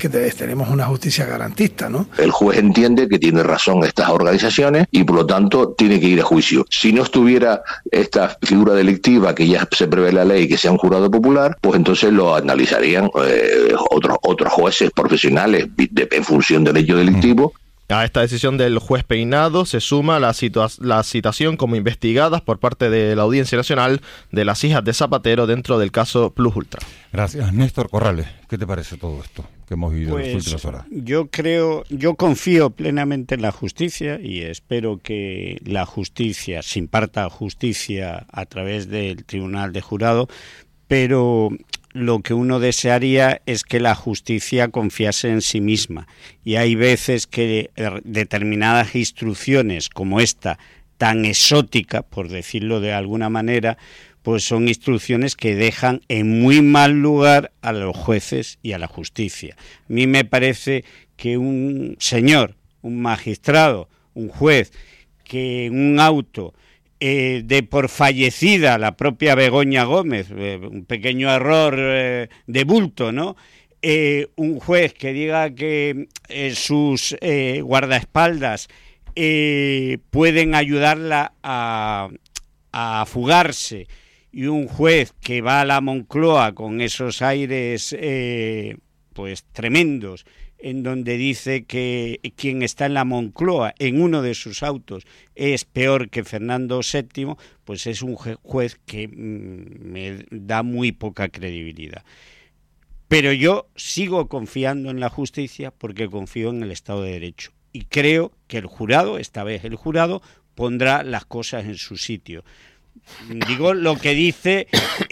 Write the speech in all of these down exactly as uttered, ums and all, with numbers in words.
que tenemos una justicia garantista, ¿no? El juez entiende que tiene razón estas organizaciones y por lo tanto tiene que ir a juicio. Si no estuviera esta figura delictiva que ya se prevé en la ley, que sea un jurado popular, pues entonces lo analizarían eh, otros otros jueces profesionales de, en función del hecho delictivo. A esta decisión del juez Peinado se suma la, situa- la citación como investigadas por parte de la Audiencia Nacional de las hijas de Zapatero dentro del caso Plus Ultra. Gracias. Néstor Corrales, ¿qué te parece todo esto que hemos vivido pues, en las últimas horas? Yo creo, yo confío plenamente en la justicia y espero que la justicia se imparta justicia a través del Tribunal de Jurado, pero lo que uno desearía es que la justicia confiase en sí misma, y hay veces que determinadas instrucciones como esta, tan exótica, por decirlo de alguna manera, pues son instrucciones que dejan en muy mal lugar a los jueces y a la justicia. A mí me parece que un señor, un magistrado, un juez, que en un auto Eh, de por fallecida la propia Begoña Gómez, eh, un pequeño error eh, de bulto, ¿no? Eh, un juez que diga que eh, sus eh, guardaespaldas eh, pueden ayudarla a, a fugarse, y un juez que va a la Moncloa con esos aires eh, pues tremendos, en donde dice que quien está en la Moncloa en uno de sus autos es peor que Fernando séptimo, pues es un juez que mmm, me da muy poca credibilidad. Pero yo sigo confiando en la justicia porque confío en el Estado de Derecho. Y creo que el jurado, esta vez el jurado, pondrá las cosas en su sitio. Digo lo que dice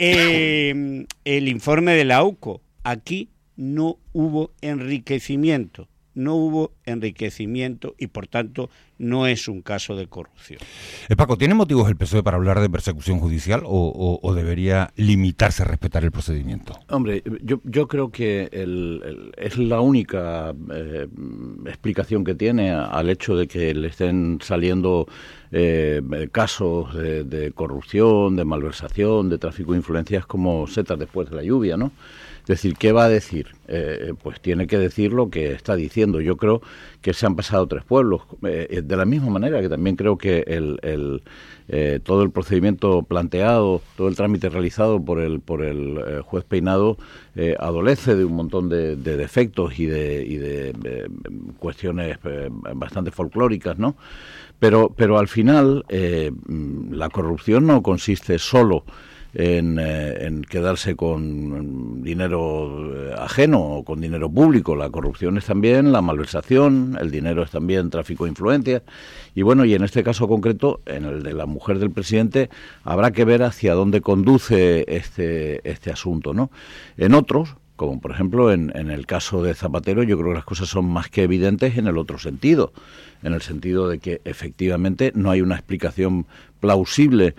eh, el informe de la U C O. Aquí no hubo enriquecimiento, no hubo enriquecimiento y por tanto no es un caso de corrupción. Eh, Paco, ¿tiene motivos el P S O E para hablar de persecución judicial o, o, o debería limitarse a respetar el procedimiento? Hombre, yo, yo creo que el, el, es la única eh, explicación que tiene al hecho de que le estén saliendo eh, casos de, de corrupción, de malversación, de tráfico de influencias como setas después de la lluvia, ¿no? Es decir, ¿qué va a decir? Eh, pues tiene que decir lo que está diciendo. Yo creo que se han pasado tres pueblos. Eh, de la misma manera que también creo que el, el, eh, todo el procedimiento planteado, todo el trámite realizado por el, por el eh, juez Peinado eh, adolece de un montón de, de defectos y de, y de eh, cuestiones eh, bastante folclóricas, ¿no? Pero, pero al final eh, la corrupción no consiste solo En, eh, en quedarse con dinero eh, ajeno o con dinero público. La corrupción es también la malversación, el dinero es también tráfico de influencias, y bueno, y en este caso concreto, en el de la mujer del presidente, habrá que ver hacia dónde conduce este, este asunto, ¿no? En otros, como por ejemplo en, en el caso de Zapatero, yo creo que las cosas son más que evidentes en el otro sentido, en el sentido de que efectivamente no hay una explicación plausible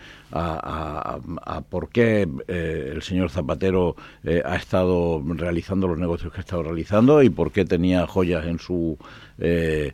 a, a, a por qué eh, el señor Zapatero eh, ha estado realizando los negocios que ha estado realizando y por qué tenía joyas en su eh,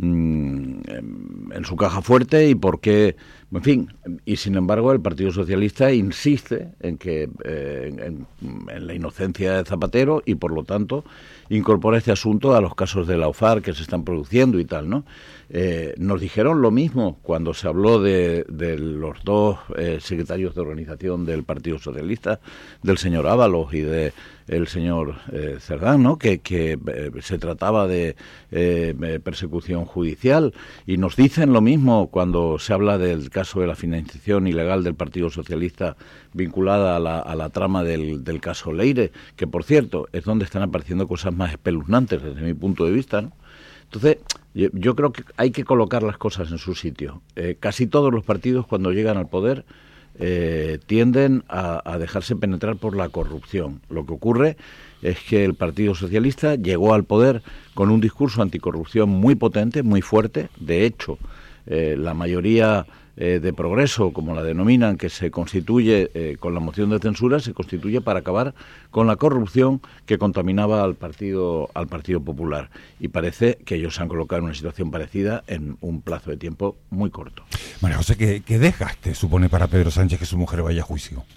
en su caja fuerte y por qué, en fin, y sin embargo el Partido Socialista insiste en que eh, en, en la inocencia de Zapatero y por lo tanto incorpora este asunto a los casos de la O F A R que se están produciendo y tal, ¿no? Eh, nos dijeron lo mismo cuando se habló de, de los dos eh, secretarios de organización del Partido Socialista, del señor Ábalos y de el señor eh, Cerdán, ¿no? Que, que eh, se trataba de eh, persecución judicial, y nos dicen lo mismo cuando se habla del caso de la financiación ilegal del Partido Socialista vinculada a la, a la trama del, del caso Leire, que por cierto es donde están apareciendo cosas más espeluznantes desde mi punto de vista, ¿no? Entonces, yo, yo creo que hay que colocar las cosas en su sitio. Eh, casi todos los partidos cuando llegan al poder eh, tienden a, a dejarse penetrar por la corrupción. Lo que ocurre es que el Partido Socialista llegó al poder con un discurso anticorrupción muy potente, muy fuerte. De hecho, eh, la mayoría eh, de progreso, como la denominan, que se constituye eh, con la moción de censura, se constituye para acabar con la corrupción que contaminaba al Partido al Partido Popular. Y parece que ellos se han colocado en una situación parecida en un plazo de tiempo muy corto. María José, ¿qué, qué desgaste supone para Pedro Sánchez que su mujer vaya a juicio?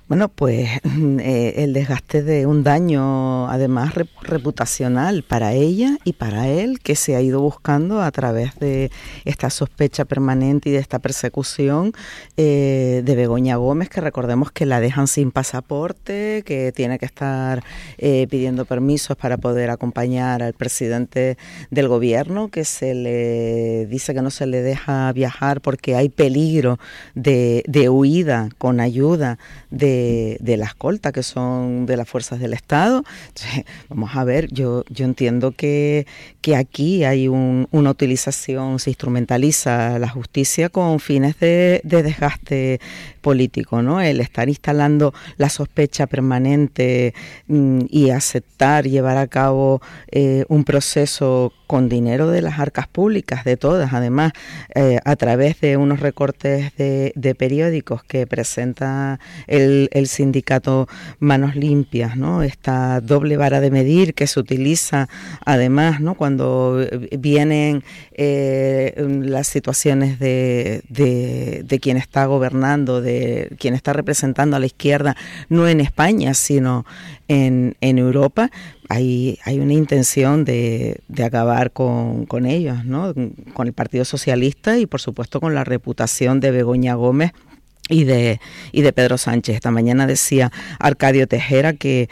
Bueno, pues eh, el desgaste de un daño, además rep- reputacional para ella y para él, que se ha ido buscando a través de esta sospecha permanente y de esta persecución eh, de Begoña Gómez, que recordemos que la dejan sin pasaporte, que tiene que estar eh, pidiendo permisos para poder acompañar al presidente del gobierno, que se le dice que no se le deja viajar porque hay peligro de, de huida con ayuda de De, de la escolta, que son de las fuerzas del Estado. Entonces, vamos a ver, yo yo entiendo que, que aquí hay un, una utilización, se instrumentaliza la justicia con fines de, de desgaste político, ¿no? El estar instalando la sospecha permanente mm, y aceptar llevar a cabo eh, un proceso con dinero de las arcas públicas, de todas, además, eh, a través de unos recortes de, de periódicos que presenta el, el sindicato Manos Limpias, ¿no? Esta doble vara de medir que se utiliza, además, ¿no? Cuando vienen eh, las situaciones de, de, de quien está gobernando, de quien está representando a la izquierda, no en España, sino en, en Europa. Hay, hay una intención de, de acabar con, con ellos, ¿no? Con el Partido Socialista y, por supuesto, con la reputación de Begoña Gómez y de y de Pedro Sánchez. Esta mañana decía Arcadio Tejera que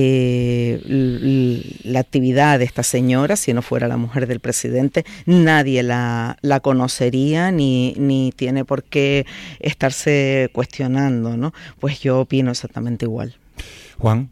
eh, l- la actividad de esta señora, si no fuera la mujer del presidente, nadie la, la conocería ni, ni tiene por qué estarse cuestionando, ¿no? Pues yo opino exactamente igual. Juan.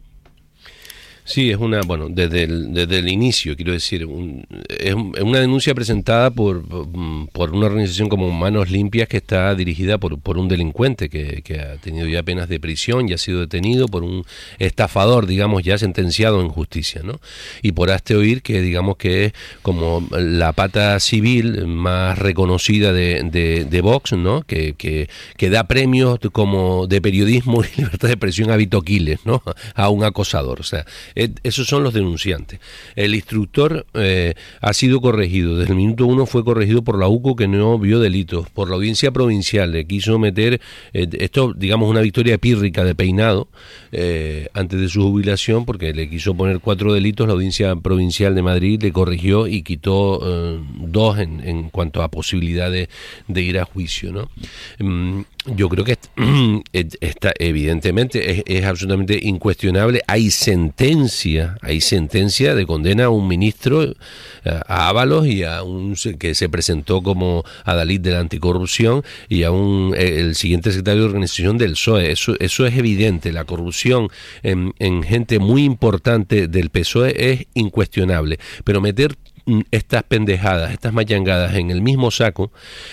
Sí, es una, bueno, desde el, desde el inicio, quiero decir, un, es una denuncia presentada por, por una organización como Manos Limpias, que está dirigida por, por un delincuente que, que ha tenido ya penas de prisión y ha sido detenido por un estafador, digamos, ya sentenciado en justicia, ¿no? Y por hazte oír que, digamos, que es como la pata civil más reconocida de, de, de Vox, ¿no? Que, que, que da premios como de periodismo y libertad de expresión a Vito Quiles, ¿no? A un acosador, o sea, esos son los denunciantes. El instructor eh, ha sido corregido, desde el minuto uno fue corregido por la U C O, que no vio delitos, por la audiencia provincial, le quiso meter, eh, esto digamos una victoria pírrica de Peinado, eh, antes de su jubilación, porque le quiso poner cuatro delitos, la audiencia provincial de Madrid le corrigió y quitó eh, dos en, en cuanto a posibilidad de, de ir a juicio, ¿no? Mm, yo creo que está, evidentemente es, es absolutamente incuestionable. Hay sentencia, hay sentencia de condena a un ministro, a Ábalos, y a un que se presentó como adalid de la anticorrupción, y a un el siguiente secretario de organización del P S O E. Eso, eso es evidente. La corrupción en, en gente muy importante del P S O E es incuestionable. Pero meter estas pendejadas, estas machangadas en el mismo saco,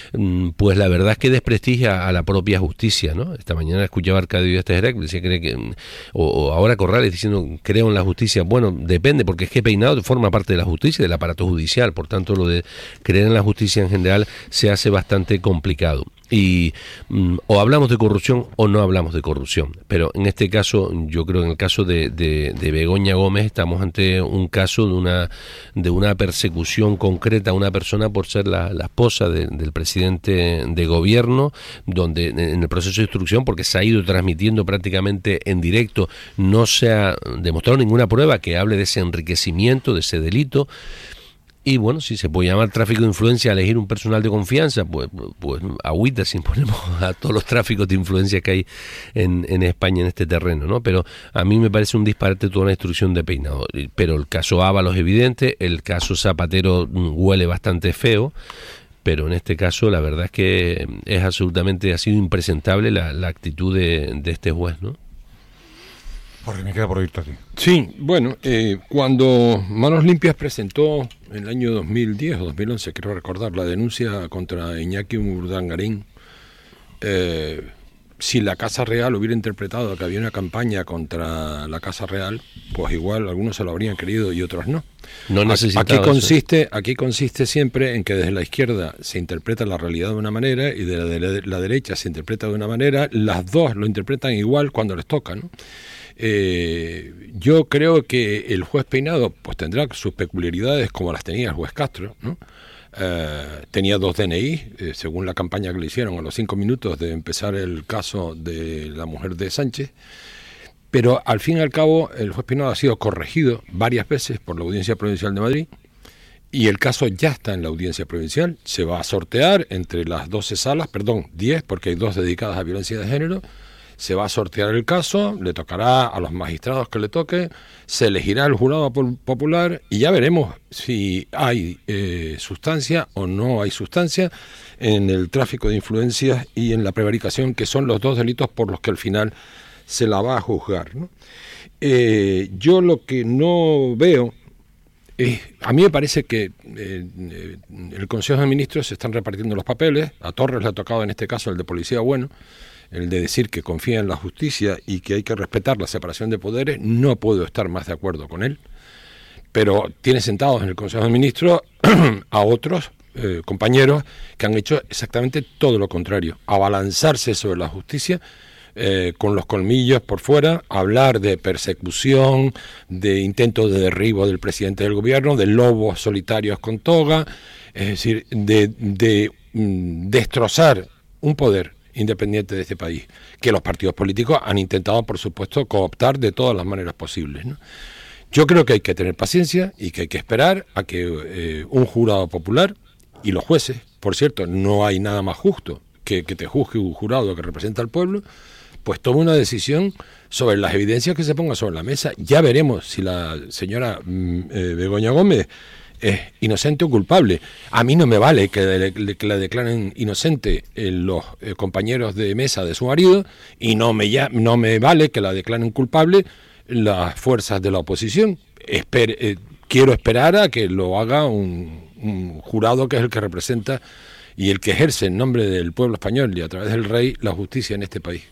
pues la verdad es que desprestigia a la propia justicia, ¿no? Esta mañana escuchaba a Arcadio Tejera que decía que, o, o ahora Corrales diciendo creo en la justicia. Bueno, depende, porque es que Peinado forma parte de la justicia, del aparato judicial, por tanto lo de creer en la justicia en general se hace bastante complicado. Y mm, o hablamos de corrupción o no hablamos de corrupción, pero en este caso, yo creo que en el caso de, de, de Begoña Gómez estamos ante un caso de una de una persecución concreta a una persona por ser la, la esposa de, del presidente de gobierno, donde en el proceso de instrucción, porque se ha ido transmitiendo prácticamente en directo, no se ha demostrado ninguna prueba que hable de ese enriquecimiento, de ese delito. Y bueno, si se puede llamar tráfico de influencia a elegir un personal de confianza, pues, pues agüita si imponemos a todos los tráficos de influencia que hay en, en España en este terreno, ¿no? Pero a mí me parece un disparate toda la instrucción de Peinado. Pero el caso Ábalos es evidente, el caso Zapatero huele bastante feo, pero en este caso la verdad es que es absolutamente, ha sido impresentable la, la actitud de, de este juez, ¿no? Porque me queda por oírte a ti. Sí, bueno, eh, cuando Manos Limpias presentó en el año dos mil diez o dos mil once, creo recordar, la denuncia contra Iñaki Urdangarín, eh, si la Casa Real hubiera interpretado que había una campaña contra la Casa Real, pues igual algunos se lo habrían querido y otros no. No necesitaba aquí consiste, eso. aquí consiste siempre en que desde la izquierda se interpreta la realidad de una manera y de la, de la derecha se interpreta de una manera, las dos lo interpretan igual cuando les toca, ¿no? Eh, yo creo que el juez Peinado pues tendrá sus peculiaridades como las tenía el juez Castro, ¿no? Eh, tenía dos D N I, eh, según la campaña que le hicieron a los cinco minutos de empezar el caso de la mujer de Sánchez, pero al fin y al cabo el juez Peinado ha sido corregido varias veces por la Audiencia Provincial de Madrid y el caso ya está en la Audiencia Provincial, se va a sortear entre las doce salas, perdón, diez, porque hay dos dedicadas a violencia de género. Se va a sortear el caso, le tocará a los magistrados que le toque, se elegirá el jurado popular y ya veremos si hay eh, sustancia o no hay sustancia en el tráfico de influencias y en la prevaricación, que son los dos delitos por los que al final se la va a juzgar, ¿no? Eh, yo lo que no veo, eh, a mí me parece que eh, eh, el Consejo de Ministros se están repartiendo los papeles, a Torres le ha tocado en este caso el de policía bueno, el de decir que confía en la justicia y que hay que respetar la separación de poderes. No puedo estar más de acuerdo con él, pero tiene sentados en el Consejo de Ministros a otros eh, compañeros que han hecho exactamente todo lo contrario, abalanzarse sobre la justicia eh, con los colmillos por fuera, hablar de persecución, de intento de derribo del presidente del gobierno, de lobos solitarios con toga, es decir, de, de mm, destrozar un poder independiente de este país, que los partidos políticos han intentado, por supuesto, cooptar de todas las maneras posibles, ¿no? Yo creo que hay que tener paciencia y que hay que esperar a que eh, un jurado popular y los jueces, por cierto, no hay nada más justo que que te juzgue un jurado que representa al pueblo, pues tome una decisión sobre las evidencias que se pongan sobre la mesa. Ya veremos si la señora eh, Begoña Gómez es inocente o culpable. A mí no me vale que, de, que la declaren inocente eh, los eh, compañeros de mesa de su marido y no me, ya, no me vale que la declaren culpable las fuerzas de la oposición. Esper, eh, quiero esperar a que lo haga un, un jurado que es el que representa y el que ejerce en nombre del pueblo español y a través del rey la justicia en este país.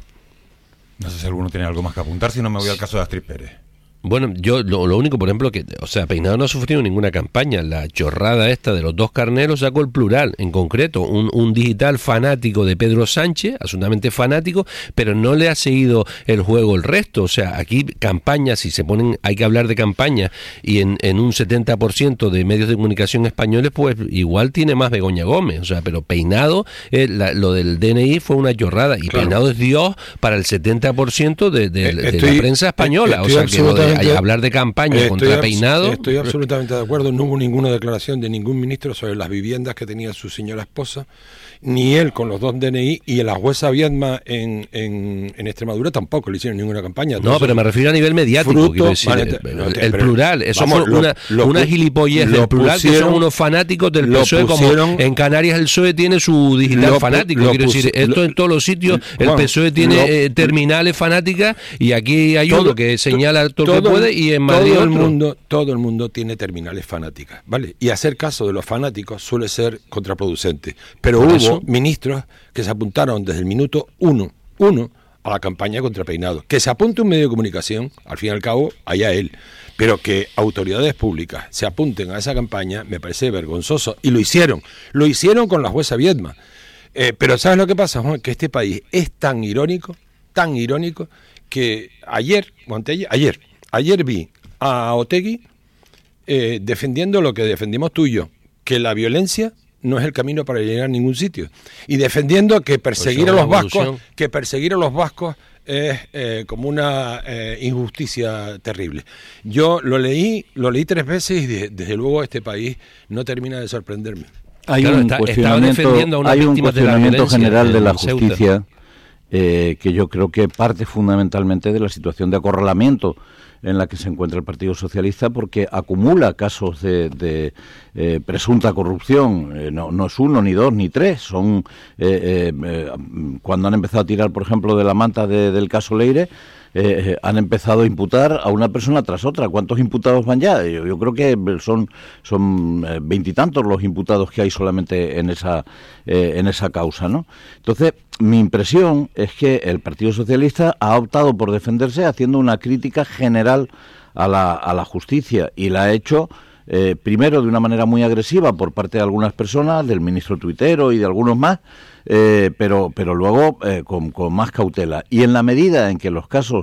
No sé si alguno tiene algo más que apuntar, si no me voy al caso de Astrid Pérez. Bueno, yo lo, lo único, por ejemplo, que, o sea, Peinado no ha sufrido ninguna campaña. La chorrada esta de los dos carneros sacó el plural, en concreto, un, un digital fanático de Pedro Sánchez, absolutamente fanático, pero no le ha seguido el juego el resto. O sea, aquí campañas, si se ponen, hay que hablar de campaña, y en, en un setenta por ciento de medios de comunicación españoles, pues igual tiene más Begoña Gómez. O sea, pero Peinado, eh, la, lo del D N I fue una chorrada, y claro, Peinado es Dios para el setenta por ciento de, de, de estoy, la prensa española. O sea, que lo de, hay, hablar de campaña estoy contra Peinado. Estoy absolutamente de acuerdo. No hubo ninguna declaración de ningún ministro sobre las viviendas que tenía su señora esposa, ni él con los dos D N I, y la jueza Viedma en, en, en Extremadura tampoco le hicieron ninguna campaña. No, pero me refiero a nivel mediático. Fruto, quiero decir, vale, el, no te, el plural, eso vamos, fue una, lo, una gilipollez del plural, pusieron, que son unos fanáticos del P S O E, pusieron, como en Canarias el P S O E tiene su digital lo, fanático. Lo, quiero decir, esto lo, en todos los sitios, el Juan, P S O E tiene lo, eh, terminales fanáticas, y aquí hay todo, uno que señala todo, todo lo que puede, y en Madrid todo el otro. mundo todo el mundo tiene terminales fanáticas, ¿vale? Y hacer caso de los fanáticos suele ser contraproducente, pero Por hubo eso, ministros que se apuntaron desde el minuto uno, uno a la campaña contra Peinado. Que se apunte un medio de comunicación, al fin y al cabo, allá él, pero que autoridades públicas se apunten a esa campaña me parece vergonzoso, y lo hicieron, lo hicieron con la jueza Viedma. Eh, pero ¿sabes lo que pasa, Juan? Que este país es tan irónico, tan irónico, que ayer, ayer, ayer, ayer vi a Otegi eh, defendiendo lo que defendimos tú y yo, que la violencia no es el camino para llegar a ningún sitio, y defendiendo que perseguir pues a los vascos, que perseguir a los vascos es eh, como una eh, injusticia terrible. Yo lo leí, lo leí tres veces y de, desde luego este país no termina de sorprenderme. Hay claro, un está, cuestionamiento, hay un cuestionamiento de general de la justicia eh, que yo creo que parte fundamentalmente de la situación de acorralamiento en la que se encuentra el Partido Socialista, porque acumula casos de, de eh, presunta corrupción. Eh, no, no es uno, ni dos, ni tres. Son eh, eh, cuando han empezado a tirar, por ejemplo, de la manta de, del caso Leire, eh, han empezado a imputar a una persona tras otra. ¿Cuántos imputados van ya? Yo, yo creo que son son veintitantos los imputados que hay solamente en esa eh, en esa causa, ¿no? Entonces, mi impresión es que el Partido Socialista ha optado por defenderse haciendo una crítica general a la, a la justicia, y la ha hecho eh, primero de una manera muy agresiva por parte de algunas personas, del ministro tuitero y de algunos más, eh, pero, pero luego eh, con, con más cautela. Y en la medida en que los casos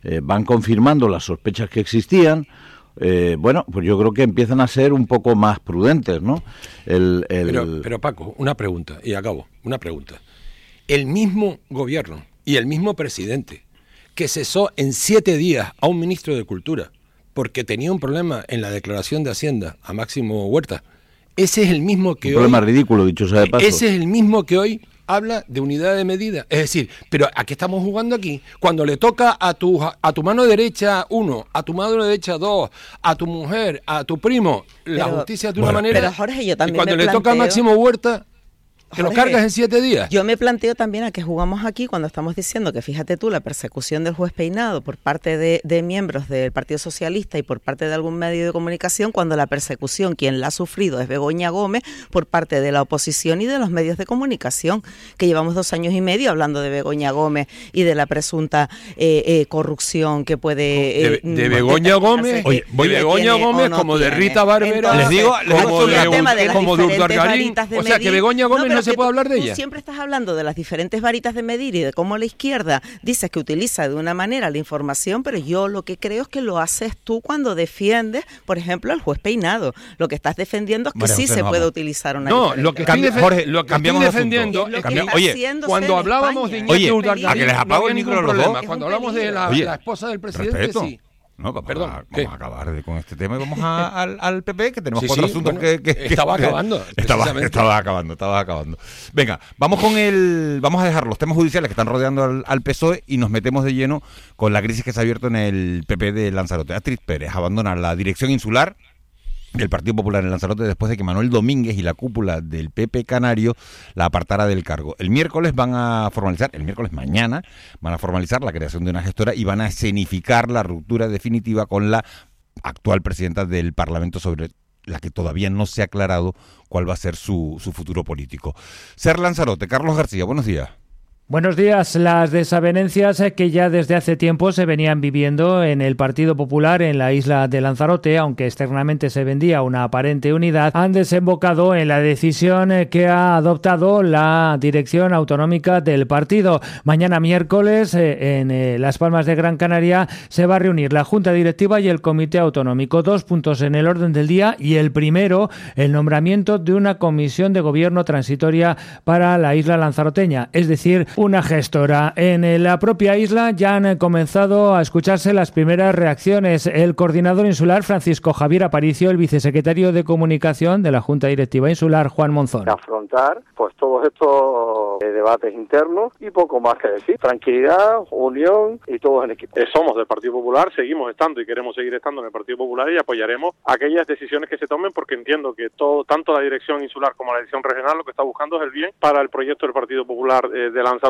eh, van confirmando las sospechas que existían. Eh, bueno, pues yo creo que empiezan a ser un poco más prudentes, ¿no? El, el... Pero, pero Paco, una pregunta, y acabo, una pregunta. El mismo gobierno y el mismo presidente que cesó en siete días a un ministro de Cultura porque tenía un problema en la declaración de Hacienda a Máximo Huerta, ese es el mismo que un hoy... problema ridículo, dicho sea de paso. Ese es el mismo que hoy habla de unidad de medida. Es decir, pero ¿a qué estamos jugando aquí? Cuando le toca a tu, a tu mano derecha uno, a tu mano derecha dos, a tu mujer, a tu primo, la pero, justicia de bueno, una manera... Pero Jorge, yo también y cuando me le planteo, toca a Máximo Huerta... ¿Que Jorge, lo cargas en siete días? Yo me planteo también a qué jugamos aquí cuando estamos diciendo que, fíjate tú, la persecución del juez Peinado por parte de, de miembros del Partido Socialista y por parte de algún medio de comunicación, cuando la persecución, quien la ha sufrido es Begoña Gómez por parte de la oposición y de los medios de comunicación, que llevamos dos años y medio hablando de Begoña Gómez y de la presunta eh, eh, corrupción que puede... Eh, de, de Begoña Gómez, oye, de Begoña Gómez, no como tiene. de Rita Bárbara, Entonces, les digo, como de, de, de, como de Urdargarín, o sea, que Begoña Gómez no, no se puede hablar de ella. Tú siempre estás hablando de las diferentes varitas de medir y de cómo la izquierda dices que utiliza de una manera la información, pero yo lo que creo es que lo haces tú cuando defiendes, por ejemplo, al juez Peinado. Lo que estás defendiendo es que María, sí se puede utilizar una No, lo que estoy, defe Jorge, lo que estoy defendiendo es que oye, cuando hablábamos de Iñaki Urdargarín, a que les apago el micro los dos. Cuando hablamos de la, oye, la esposa del presidente, respeto. sí. No, vamos, Perdón, a, vamos a acabar de, con este tema y vamos a, al, al P P, que tenemos sí, cuatro sí, asuntos bueno, que, que... Estaba que, acabando. Estaba, estaba acabando, estaba acabando. Venga, vamos con el... Vamos a dejar los temas judiciales que están rodeando al, al P S O E y nos metemos de lleno con la crisis que se ha abierto en el P P de Lanzarote. Astrid Pérez abandona la dirección insular del Partido Popular en Lanzarote después de que Manuel Domínguez y la cúpula del P P canario la apartara del cargo. El miércoles van a formalizar, el miércoles mañana, van a formalizar la creación de una gestora y van a escenificar la ruptura definitiva con la actual presidenta del Parlamento, sobre la que todavía no se ha aclarado cuál va a ser su, su futuro político. Ser Lanzarote, Carlos García, buenos días. Buenos días. Las desavenencias que ya desde hace tiempo se venían viviendo en el Partido Popular en la isla de Lanzarote, aunque externamente se vendía una aparente unidad, han desembocado en la decisión que ha adoptado la dirección autonómica del partido. Mañana miércoles, en Las Palmas de Gran Canaria, se va a reunir la Junta Directiva y el Comité Autonómico. Dos puntos en el orden del día y el primero, el nombramiento de una comisión de gobierno transitoria para la isla lanzaroteña, es decir, una gestora. En la propia isla ya han comenzado a escucharse las primeras reacciones. El coordinador insular Francisco Javier Aparicio, el vicesecretario de Comunicación de la Junta Directiva Insular Juan Monzón. Afrontar pues todos estos eh, debates internos y poco más que decir. Tranquilidad, unión y todos en equipo. Eh, somos del Partido Popular, seguimos estando y queremos seguir estando en el Partido Popular y apoyaremos aquellas decisiones que se tomen porque entiendo que todo, tanto la dirección insular como la dirección regional lo que está buscando es el bien para el proyecto del Partido Popular eh, de Lanzarote.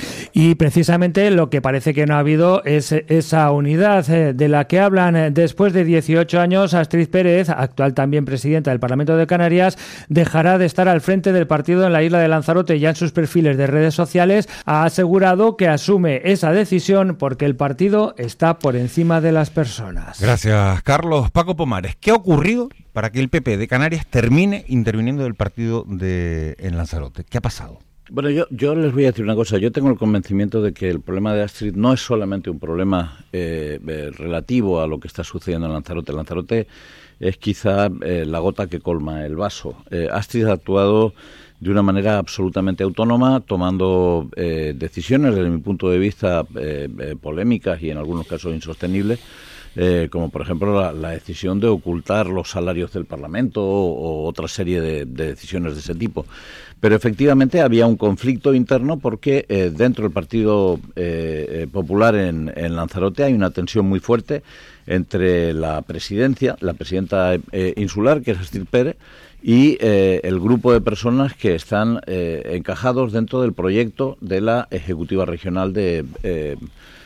Y precisamente lo que parece que no ha habido es esa unidad eh, de la que hablan eh, después de dieciocho años. Astrid Pérez, actual también presidenta del Parlamento de Canarias, dejará de estar al frente del partido en la isla de Lanzarote. Ya en sus perfiles de redes sociales ha asegurado que asume esa decisión porque el partido está por encima de las personas. Gracias, Carlos. Paco Pomares, ¿qué ha ocurrido para que el P P de Canarias termine interviniendo del partido de en Lanzarote? ¿Qué ha pasado? Bueno, yo, yo les voy a decir una cosa. Yo tengo el convencimiento de que el problema de Astrid no es solamente un problema eh, eh, relativo a lo que está sucediendo en Lanzarote. Lanzarote es quizá eh, la gota que colma el vaso. Eh, Astrid ha actuado de una manera absolutamente autónoma, tomando eh, decisiones, desde mi punto de vista, eh, eh, polémicas y en algunos casos insostenibles, eh, como por ejemplo la, la decisión de ocultar los salarios del Parlamento o, o otra serie de, de decisiones de ese tipo. Pero efectivamente había un conflicto interno porque eh, dentro del Partido eh, Popular en, en Lanzarote hay una tensión muy fuerte entre la presidencia, la presidenta eh, insular, que es Astrid Pérez, y eh, el grupo de personas que están eh, encajados dentro del proyecto de la Ejecutiva Regional de eh,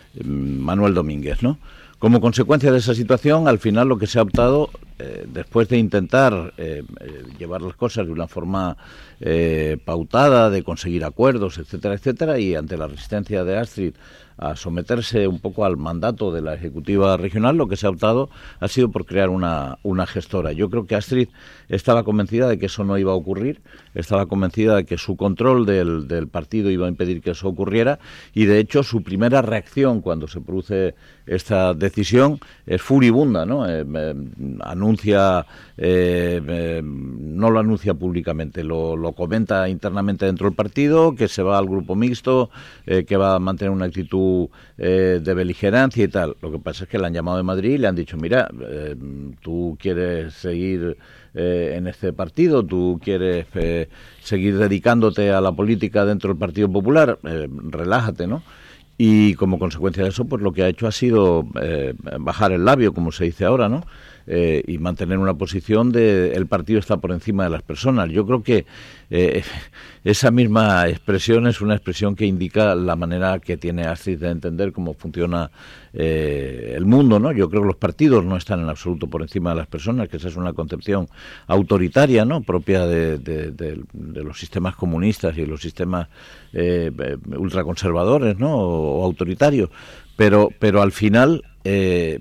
Manuel Domínguez, ¿no? Como consecuencia de esa situación, al final lo que se ha optado, eh, después de intentar eh, eh, llevar las cosas de una forma eh, pautada, de conseguir acuerdos, etcétera, etcétera, y ante la resistencia de Astrid a someterse un poco al mandato de la Ejecutiva Regional, lo que se ha optado ha sido por crear una, una gestora. Yo creo que Astrid estaba convencida de que eso no iba a ocurrir, estaba convencida de que su control del, del partido iba a impedir que eso ocurriera, y de hecho su primera reacción cuando se produce esta decisión es furibunda, ¿no? Eh, eh, anuncia, eh, eh, no lo anuncia públicamente, lo, lo comenta internamente dentro del partido, que se va al grupo mixto, eh, que va a mantener una actitud eh, de beligerancia y tal. Lo que pasa es que le han llamado de Madrid y le han dicho, mira, eh, tú quieres seguir eh, en este partido, tú quieres eh, seguir dedicándote a la política dentro del Partido Popular, eh, relájate, ¿no? Y como consecuencia de eso, pues lo que ha hecho ha sido eh, bajar el labio, como se dice ahora, ¿no? Eh, y mantener una posición de el partido está por encima de las personas. Yo creo que eh, esa misma expresión es una expresión que indica la manera que tiene Astrid de entender cómo funciona eh, el mundo, ¿no? Yo creo que los partidos no están en absoluto por encima de las personas, que esa es una concepción autoritaria, ¿no? Propia de, de, de, de los sistemas comunistas y de los sistemas eh, ultraconservadores, ¿no? O, o autoritarios. Pero, pero al final eh,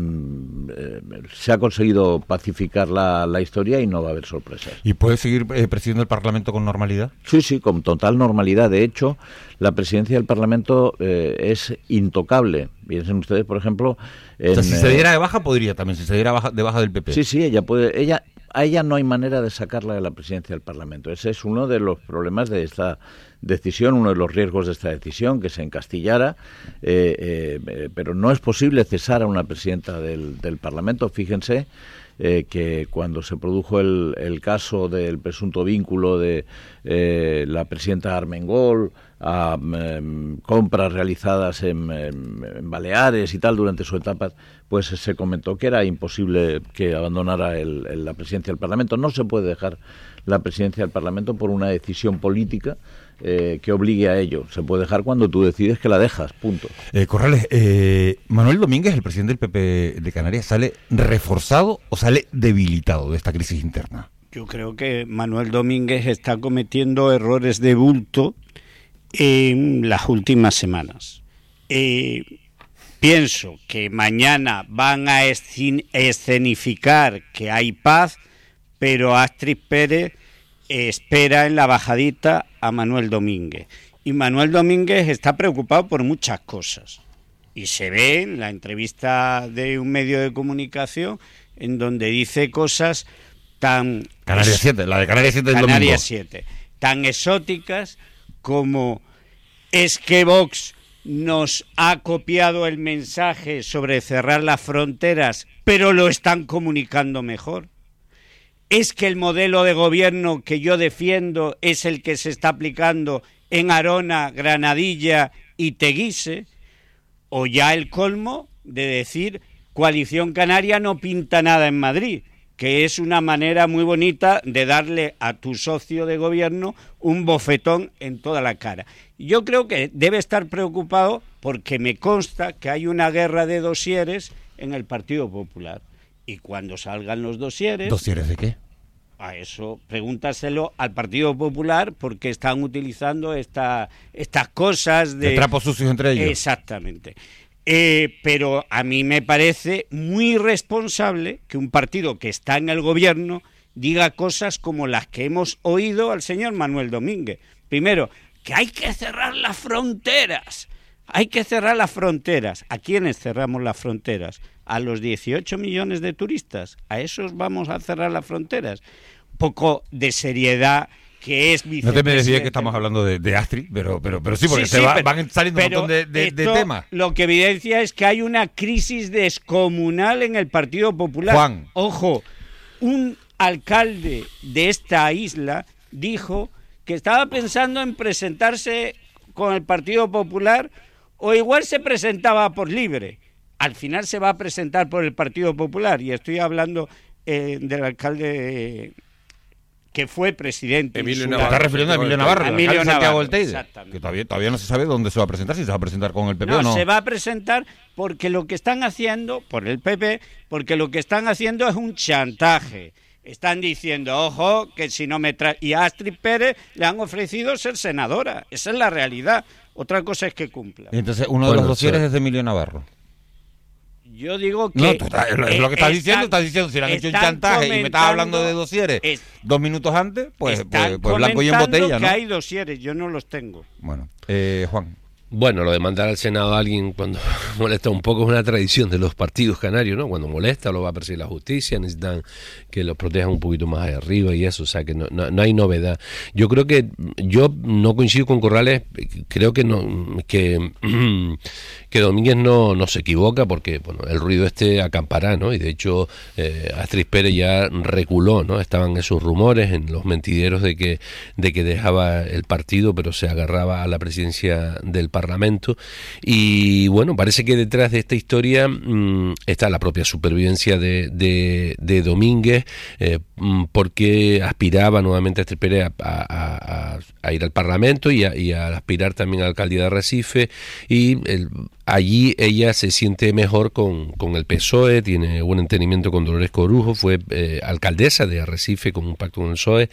eh, se ha conseguido pacificar la, la historia y no va a haber sorpresas. ¿Y puede seguir eh, presidiendo el Parlamento con normalidad? Sí, sí, con total normalidad. De hecho, la presidencia del Parlamento eh, es intocable. Piensen ustedes, por ejemplo... En, o sea, si se diera de baja, podría también, si se diera baja, de baja del P P. Sí, sí, ella puede... ella A ella no hay manera de sacarla de la presidencia del Parlamento. Ese es uno de los problemas de esta decisión, uno de los riesgos de esta decisión, que se encastillara, eh, eh, pero no es posible cesar a una presidenta del, del Parlamento. Fíjense eh, que cuando se produjo el, el caso del presunto vínculo de eh, la presidenta Armengol a eh, compras realizadas en, en, en Baleares y tal durante su etapa, pues se comentó que era imposible que abandonara el, el, la presidencia del Parlamento. No se puede dejar la presidencia del Parlamento por una decisión política eh, que obligue a ello. Se puede dejar cuando tú decides que la dejas, punto. Eh, Corrales, eh, Manuel Domínguez, el presidente del P P de Canarias, ¿sale reforzado o sale debilitado de esta crisis interna? Yo creo que Manuel Domínguez está cometiendo errores de bulto en las últimas semanas. Eh, pienso que mañana van a escenificar que hay paz, pero Astrid Pérez espera en la bajadita a Manuel Domínguez. Y Manuel Domínguez está preocupado por muchas cosas. Y se ve en la entrevista de un medio de comunicación en donde dice cosas tan... Canarias siete, la de Canarias siete del Canarias domingo. siete, tan exóticas como es que Vox nos ha copiado el mensaje sobre cerrar las fronteras, pero lo están comunicando mejor. Es que el modelo de gobierno que yo defiendo es el que se está aplicando en Arona, Granadilla y Teguise, o ya el colmo de decir Coalición Canaria no pinta nada en Madrid, que es una manera muy bonita de darle a tu socio de gobierno un bofetón en toda la cara. Yo creo que debe estar preocupado porque me consta que hay una guerra de dosieres en el Partido Popular. Y cuando salgan los dosieres... ¿Dosieres de qué? A eso, pregúntaselo al Partido Popular porque están utilizando esta, estas cosas de... de trapos sucios entre ellos. Exactamente. Eh, pero a mí me parece muy irresponsable que un partido que está en el gobierno diga cosas como las que hemos oído al señor Manuel Domínguez. Primero, que hay que cerrar las fronteras. Hay que cerrar las fronteras. ¿A quiénes cerramos las fronteras? A los dieciocho millones de turistas. A esos vamos a cerrar las fronteras. Un poco de seriedad, que es vicepresidente. No te me decías que estamos hablando de, de Astrid, pero, pero, pero sí, porque sí, se sí, va, pero, van saliendo un montón de, de, de temas. Lo que evidencia es que hay una crisis descomunal en el Partido Popular. Juan. Ojo, un alcalde de esta isla dijo que estaba pensando en presentarse con el Partido Popular o igual se presentaba por libre. Al final se va a presentar por el Partido Popular y estoy hablando eh, del alcalde que fue presidente. Emilio Navarro. ¿Estás refiriendo a Emilio Navarro? Emilio Navarro, Santiago Olteide, que todavía, todavía no se sabe dónde se va a presentar, si se va a presentar con el P P no, o no. Se va a presentar porque lo que están haciendo, por el P P, porque lo que están haciendo es un chantaje. Están diciendo, ojo, que si no me trae... Y a Astrid Pérez le han ofrecido ser senadora. Esa es la realidad. Otra cosa es que cumpla. Entonces, uno de Bueno, los dosieres sí. es de Emilio Navarro. Yo digo que... No, tú estás- es lo que estás eh, diciendo, están- estás diciendo, si le han hecho un están chantaje y me estás hablando de comentando- dosieres es- dos minutos antes, pues, están pues, pues blanco y en comentando botella, ¿no? que hay dosieres, yo no los tengo. Bueno, eh, Juan. Bueno, lo de mandar al Senado a alguien cuando molesta un poco es una tradición de los partidos canarios, ¿no? Cuando molesta lo va a perseguir la justicia, necesitan que los protejan un poquito más de arriba y eso, o sea que no, no, no hay novedad. Yo creo que, yo no coincido con Corrales, creo que no, que, que Domínguez no, no se equivoca porque, bueno, el ruido este acampará, ¿no? Y de hecho, eh, Astrid Pérez ya reculó, ¿no? Estaban esos rumores en los mentideros de que, de que dejaba el partido, pero se agarraba a la presidencia del Parlamento. Y bueno, parece que detrás de esta historia mmm, está la propia supervivencia de, de, de Domínguez, eh, porque aspiraba nuevamente a Astrid Pérez a, a, a, a ir al Parlamento y a, y a aspirar también a la alcaldía de Arrecife, y el, allí ella se siente mejor con, con el P S O E, tiene buen entendimiento con Dolores Corujo, fue eh, alcaldesa de Arrecife con un pacto con el P S O E,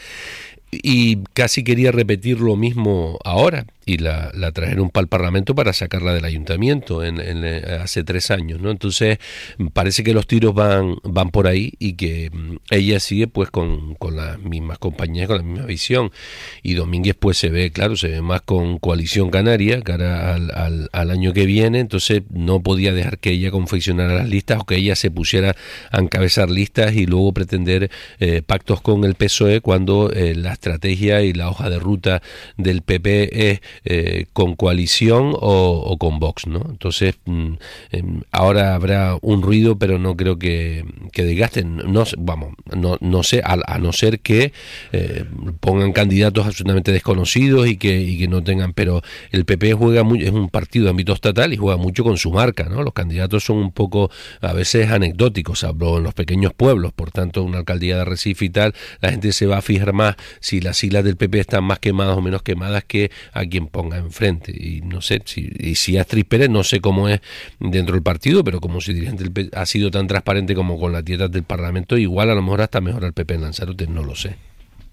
y casi quería repetir lo mismo ahora, y la, la trajeron para el Parlamento para sacarla del ayuntamiento en, en, hace tres años, ¿no? Entonces parece que los tiros van van por ahí y que mm, ella sigue pues con, con las mismas compañías, con la misma visión, y Domínguez pues se ve, claro, se ve más con Coalición Canaria cara al, al, al año que viene, entonces no podía dejar que ella confeccionara las listas o que ella se pusiera a encabezar listas y luego pretender eh, pactos con el P S O E cuando eh, la estrategia y la hoja de ruta del P P es Eh, con coalición o, o con Vox, ¿no? Entonces mm, eh, ahora habrá un ruido, pero no creo que, que desgasten, no, vamos, no, no sé, a, a no ser que eh, pongan candidatos absolutamente desconocidos y que, y que no tengan, pero el P P juega muy, es un partido de ámbito estatal y juega mucho con su marca, ¿no? Los candidatos son un poco a veces anecdóticos, hablo en los pequeños pueblos, por tanto una alcaldía de Arrecife y tal, la gente se va a fijar más si las siglas del P P están más quemadas o menos quemadas que a quien ponga enfrente, y no sé si, y si Astrid Pérez, no sé cómo es dentro del partido, pero como si dirigente del P P ha sido tan transparente como con las dietas del Parlamento, igual a lo mejor hasta mejor al P P en Lanzarote, no lo sé.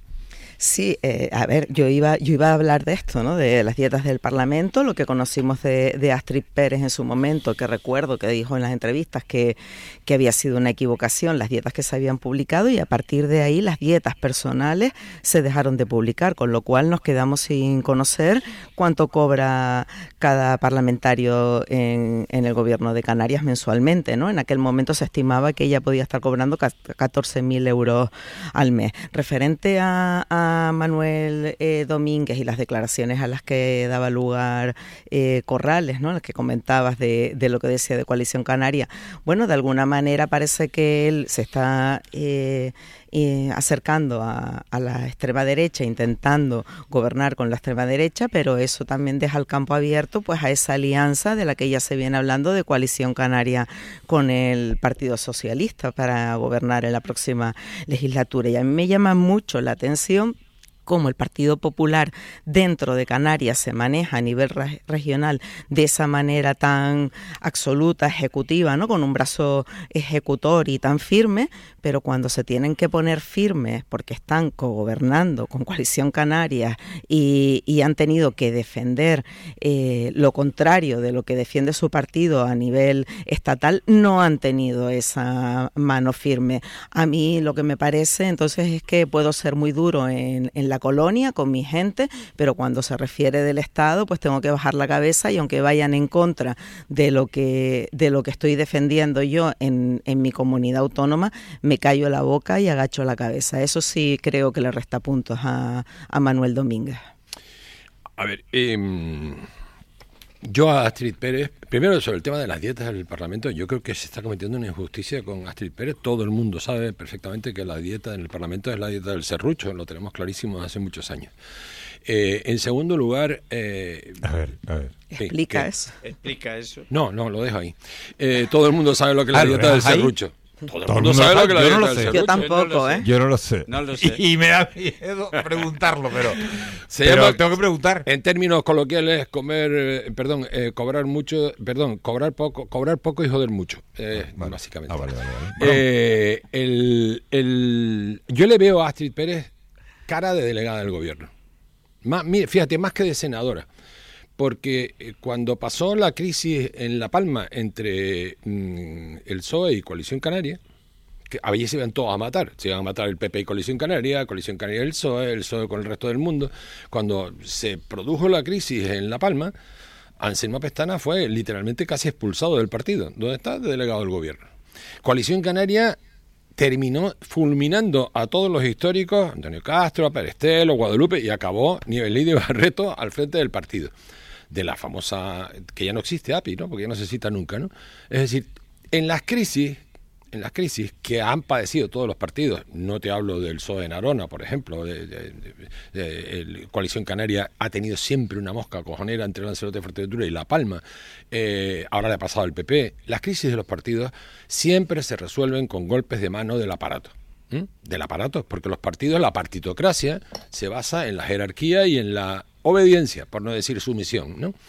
Sí, eh, a ver, yo iba yo iba a hablar de esto, ¿no? De las dietas del Parlamento, lo que conocimos de, de Astrid Pérez en su momento, que recuerdo que dijo en las entrevistas que, que había sido una equivocación las dietas que se habían publicado, y a partir de ahí las dietas personales se dejaron de publicar, con lo cual nos quedamos sin conocer cuánto cobra cada parlamentario en, en el gobierno de Canarias mensualmente, ¿no? En aquel momento se estimaba que ella podía estar cobrando catorce mil euros al mes. Referente a, a Manuel eh, Domínguez y las declaraciones a las que daba lugar eh, Corrales, ¿no? Las que comentabas de, de lo que decía de Coalición Canaria. Bueno, de alguna manera parece que él se está eh, eh, acercando a, a la extrema derecha, intentando gobernar con la extrema derecha, pero eso también deja el campo abierto pues a esa alianza de la que ya se viene hablando de Coalición Canaria con el Partido Socialista para gobernar en la próxima legislatura. Y a mí me llama mucho la atención cómo el Partido Popular dentro de Canarias se maneja a nivel re- regional de esa manera tan absoluta, ejecutiva, ¿no? Con un brazo ejecutor y tan firme, pero cuando se tienen que poner firmes porque están cogobernando con Coalición Canaria y, y han tenido que defender eh, lo contrario de lo que defiende su partido a nivel estatal, no han tenido esa mano firme. A mí lo que me parece entonces es que puedo ser muy duro en, en la colonia con mi gente, pero cuando se refiere del Estado pues tengo que bajar la cabeza, y aunque vayan en contra de lo que de lo que estoy defendiendo yo en, en mi comunidad autónoma, me callo la boca y agacho la cabeza. Eso sí creo que le resta puntos a, a Manuel Domínguez. A ver, eh, yo a Astrid Pérez, primero sobre el tema de las dietas del Parlamento, yo creo que se está cometiendo una injusticia con Astrid Pérez. Todo el mundo sabe perfectamente que la dieta en el Parlamento es la dieta del serrucho, lo tenemos clarísimo desde hace muchos años. Eh, en segundo lugar... Eh, a ver, a ver. Explica que, eso. Explica eso. No, no, lo dejo ahí. Eh, todo el mundo sabe lo que es la Ah, dieta del ahí. serrucho. Todo el Todo mundo el mundo sabe sabe, lo que es la yo dieta no lo del sé. serrucho. Yo tampoco, no lo ¿eh? sé. Yo no lo sé. No lo sé. Y me da miedo preguntarlo, pero, Se pero llama, tengo que preguntar. en términos coloquiales, comer, eh, perdón, eh, cobrar mucho, perdón, cobrar poco, cobrar poco y joder mucho, eh, Vale. básicamente. Ah, vale, vale, vale. Bueno, Eh, el, el, yo le veo a Astrid Pérez cara de delegada del gobierno. Más, mire, fíjate, más que de senadora. porque cuando pasó la crisis en La Palma entre mm, el P S O E y Coalición Canaria, que allí se iban todos a matar, se iban a matar el P P y Coalición Canaria, Coalición Canaria y el P S O E, el P S O E con el resto del mundo. Cuando se produjo la crisis en La Palma, Anselmo Pestana fue literalmente casi expulsado del partido, donde está de delegado del gobierno. Coalición Canaria terminó fulminando a todos los históricos, Antonio Castro, a Perestelo, Guadalupe, y acabó Nivelí de Barreto al frente del partido, de la famosa, que ya no existe A P I, ¿no? Porque ya no se cita nunca, ¿no? Es decir, en las crisis, en las crisis que han padecido todos los partidos, no te hablo del P S O E en Arona, por ejemplo, de, de, de, de, de Coalición Canaria ha tenido siempre una mosca cojonera entre Lanzarote, Fuerteventura y La Palma, eh, ahora le ha pasado al P P. Las crisis de los partidos siempre se resuelven con golpes de mano del aparato, ¿Mm? del aparato, porque los partidos, la partitocracia, se basa en la jerarquía y en la obediencia, por no decir sumisión, ¿no?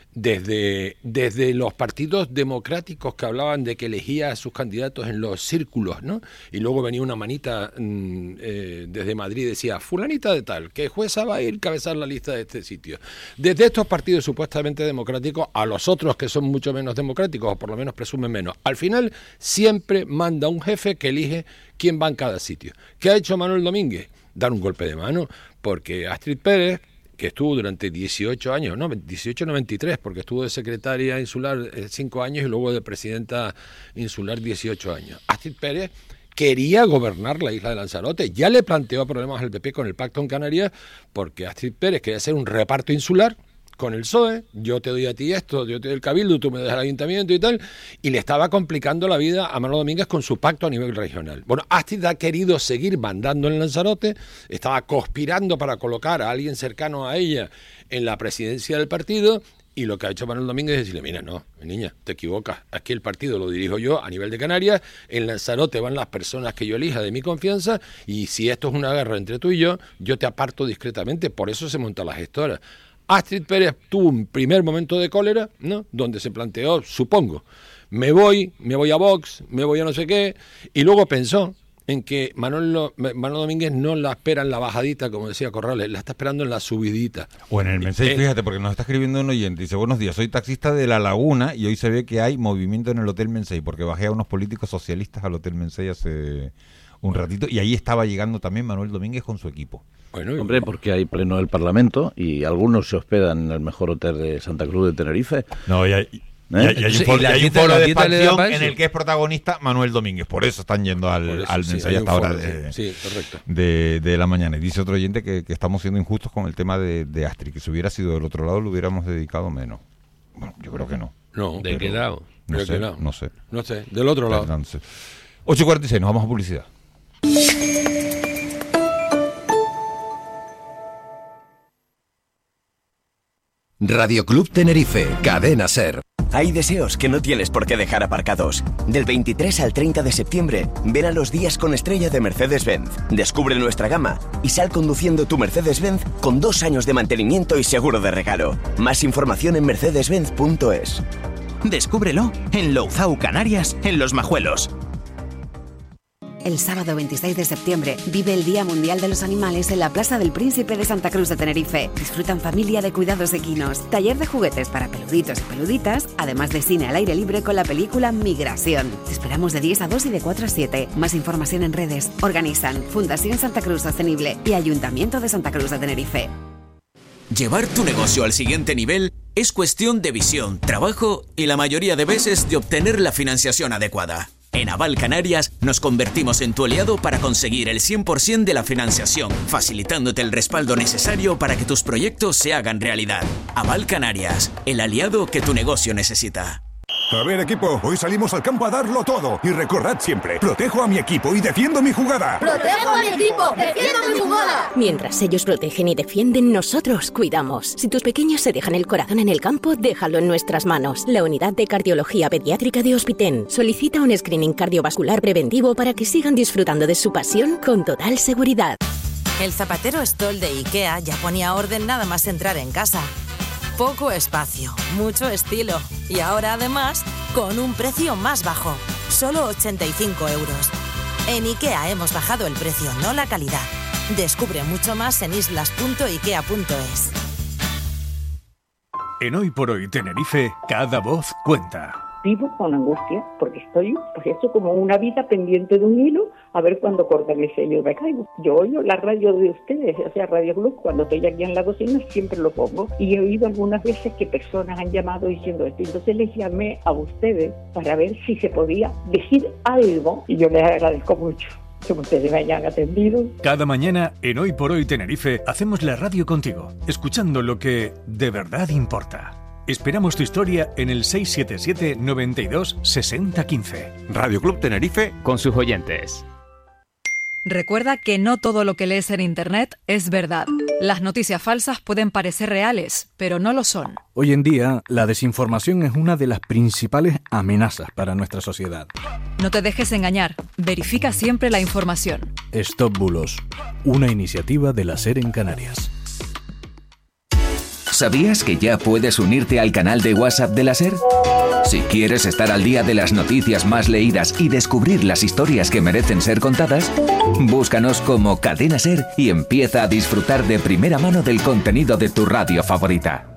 Desde, desde los partidos democráticos que hablaban de que elegía a sus candidatos en los círculos, ¿no? Y luego venía una manita mmm, eh, desde Madrid y decía, fulanita de tal, que jueza va a ir a cabezar la lista de este sitio. Desde estos partidos supuestamente democráticos a los otros que son mucho menos democráticos, o por lo menos presumen menos. Al final siempre manda un jefe que elige quién va en cada sitio. ¿Qué ha hecho Manuel Domínguez? Dar un golpe de mano, porque Astrid Pérez, que estuvo durante dieciocho años, no, dieciocho no veintitrés, porque estuvo de secretaria insular cinco años y luego de presidenta insular dieciocho años. Astrid Pérez quería gobernar la isla de Lanzarote, ya le planteó problemas al P P con el pacto en Canarias, porque Astrid Pérez quería hacer un reparto insular con el P S O E, yo te doy a ti esto, yo te doy el cabildo, tú me das el ayuntamiento y tal, y le estaba complicando la vida a Manuel Domínguez con su pacto a nivel regional. Bueno, Astrid ha querido seguir mandando en Lanzarote, estaba conspirando para colocar a alguien cercano a ella en la presidencia del partido, y lo que ha hecho Manuel Domínguez es decirle, mira, no, mi niña, te equivocas, aquí el partido lo dirijo yo a nivel de Canarias, en Lanzarote van las personas que yo elija de mi confianza, y si esto es una guerra entre tú y yo, yo te aparto discretamente, por eso se monta la gestora. Astrid Pérez tuvo un primer momento de cólera, ¿no? Donde se planteó, supongo, me voy, me voy a Vox, me voy a no sé qué, y luego pensó en que Manuel, Manuel Domínguez no la espera en la bajadita, como decía Corrales, la está esperando en la subidita. O en el Mensei, eh, fíjate, porque nos está escribiendo un oyente, dice, buenos días, soy taxista de La Laguna y hoy se ve que hay movimiento en el Hotel Mensei, porque bajé a unos políticos socialistas al Hotel Mensei hace un ratito, y ahí estaba llegando también Manuel Domínguez con su equipo. Bueno, hombre, porque hay pleno del Parlamento y algunos se hospedan en el mejor hotel de Santa Cruz de Tenerife. No, y hay, ¿Eh? y hay, y hay un foro, y hay un foro de expansión en el que es protagonista Manuel Domínguez. Por eso están yendo al, eso, al sí, Mensei hasta ahora de, sí, correcto. de, de la mañana. Y dice otro oyente que, que estamos siendo injustos con el tema de, de Astrid, que si hubiera sido del otro lado lo hubiéramos dedicado menos. Bueno, yo creo que no. No, ¿de qué lado? No, ¿De sé, qué lado? no sé. No sé, del otro lado. Entonces, ocho y cuarenta y seis, nos vamos a publicidad. Radio Club Tenerife, Cadena Ser. Hay deseos que no tienes por qué dejar aparcados. Del veintitrés al treinta de septiembre, ven a los días con estrella de Mercedes-Benz. Descubre nuestra gama y sal conduciendo tu Mercedes-Benz con dos años de mantenimiento y seguro de regalo. Más información en mercedes benz punto es. Descúbrelo en Louzao, Canarias, en Los Majuelos. El sábado veintiséis de septiembre vive el Día Mundial de los Animales en la Plaza del Príncipe de Santa Cruz de Tenerife. Disfruta en familia de cuidados equinos, taller de juguetes para peluditos y peluditas, además de cine al aire libre con la película Migración. Te esperamos de diez a dos y de cuatro a siete. Más información en redes. Organizan Fundación Santa Cruz Sostenible y Ayuntamiento de Santa Cruz de Tenerife. Llevar tu negocio al siguiente nivel es cuestión de visión, trabajo y la mayoría de veces de obtener la financiación adecuada. En Aval Canarias nos convertimos en tu aliado para conseguir el cien por ciento de la financiación, facilitándote el respaldo necesario para que tus proyectos se hagan realidad. Aval Canarias, el aliado que tu negocio necesita. A ver, equipo, hoy salimos al campo a darlo todo. Y recordad siempre, protejo a mi equipo y defiendo mi jugada. ¡Protejo a mi equipo! ¡Defiendo mi jugada! Mientras ellos protegen y defienden, nosotros cuidamos. Si tus pequeños se dejan el corazón en el campo, déjalo en nuestras manos. La Unidad de Cardiología Pediátrica de Hospiten solicita un screening cardiovascular preventivo para que sigan disfrutando de su pasión con total seguridad. El zapatero Stoll de IKEA ya ponía orden nada más entrar en casa. Poco espacio, mucho estilo y ahora además con un precio más bajo, solo ochenta y cinco euros. En IKEA hemos bajado el precio, no la calidad. Descubre mucho más en islas punto ikea punto es. En Hoy por Hoy Tenerife, cada voz cuenta. Vivo con angustia porque estoy, pues eso, como una vida pendiente de un hilo, a ver cuándo cortan ese hilo y me caigo. Yo oigo la radio de ustedes, o sea, Radio Club, cuando estoy aquí en la cocina siempre lo pongo, y he oído algunas veces que personas han llamado diciendo esto, entonces les llamé a ustedes para ver si se podía decir algo, y yo les agradezco mucho que ustedes me hayan atendido. Cada mañana en Hoy por Hoy Tenerife hacemos la radio contigo, escuchando lo que de verdad importa. Esperamos tu historia en el seis siete siete, noventa y dos, sesenta, quince. Radio Club Tenerife con sus oyentes. Recuerda que no todo lo que lees en Internet es verdad. Las noticias falsas pueden parecer reales, pero no lo son. Hoy en día, la desinformación es una de las principales amenazas para nuestra sociedad. No te dejes engañar. Verifica siempre la información. Stop Bulos, una iniciativa de la SER en Canarias. ¿Sabías que ya puedes unirte al canal de WhatsApp de la SER? Si quieres estar al día de las noticias más leídas y descubrir las historias que merecen ser contadas, búscanos como Cadena SER y empieza a disfrutar de primera mano del contenido de tu radio favorita.